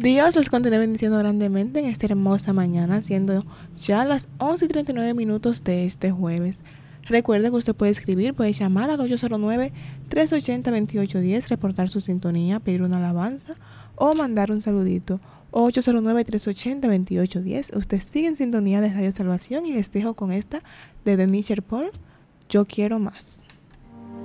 Dios los continúe bendiciendo grandemente en esta hermosa mañana, siendo ya las 11:39 de este jueves. Recuerde que usted puede escribir, puede llamar al 809-380-2810, reportar su sintonía, pedir una alabanza o mandar un saludito. 809-380-2810. Usted sigue en sintonía de Radio Salvación y les dejo con esta de The Nicher Paul, Yo Quiero Más.